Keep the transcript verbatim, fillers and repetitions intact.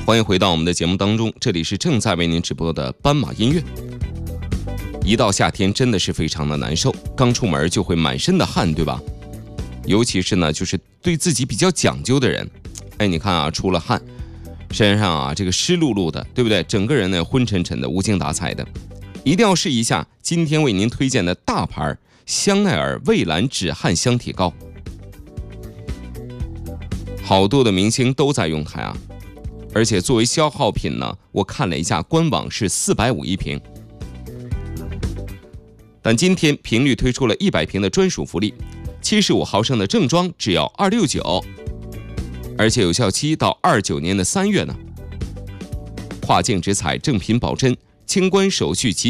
欢迎回到我们的节目当中，这里是正在为您直播的斑马音乐。一到夏天真的是非常的难受，刚出门就会满身的汗，对吧？尤其是呢，就是对自己比较讲究的人，哎，你看啊，出了汗，身上啊这个湿漉漉的，对不对？整个人呢昏沉沉的，无精打采的，一定要试一下今天为您推荐的大牌香奈儿蔚蓝止汗香体膏。好多的明星都在用它啊，而且作为消耗品呢，我看了一下官网是四百五一瓶。但今天频率推出了一百瓶的专属福利，七十五毫升的正装只要二百六十九，而且有效期到二九年的三月呢。跨境直采正品保真，清关手续及